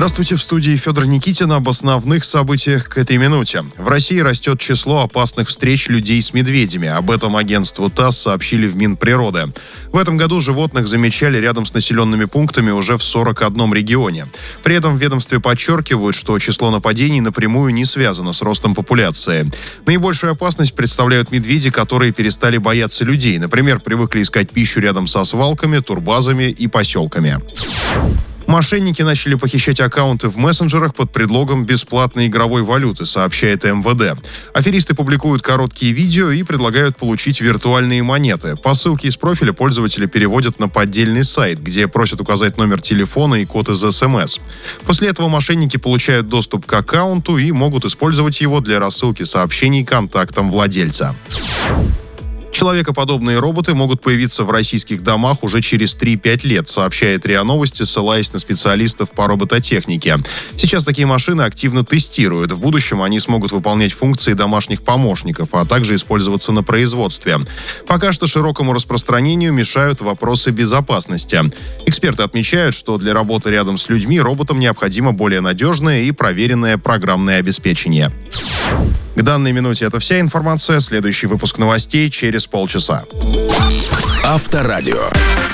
Здравствуйте, в студии Федор Никитин. Об основных событиях к этой минуте. В России растет число опасных встреч людей с медведями. Об этом агентству ТАСС сообщили в Минприроды. В этом году животных замечали рядом с населенными пунктами уже в 41 регионе. При этом в ведомстве подчеркивают, что число нападений напрямую не связано с ростом популяции. Наибольшую опасность представляют медведи, которые перестали бояться людей. Например, привыкли искать пищу рядом со свалками, турбазами и поселками. Мошенники начали похищать аккаунты в мессенджерах под предлогом бесплатной игровой валюты, сообщает МВД. Аферисты публикуют короткие видео и предлагают получить виртуальные монеты. По ссылке из профиля пользователи переводят на поддельный сайт, где просят указать номер телефона и код из СМС. После этого мошенники получают доступ к аккаунту и могут использовать его для рассылки сообщений контактам владельца. Человекоподобные роботы могут появиться в российских домах уже через 3-5 лет, сообщает РИА Новости, ссылаясь на специалистов по робототехнике. Сейчас такие машины активно тестируют. В будущем они смогут выполнять функции домашних помощников, а также использоваться на производстве. Пока что широкому распространению мешают вопросы безопасности. Эксперты отмечают, что для работы рядом с людьми роботам необходимо более надежное и проверенное программное обеспечение. К данной минуте это вся информация. Следующий выпуск новостей через полчаса. Авторадио.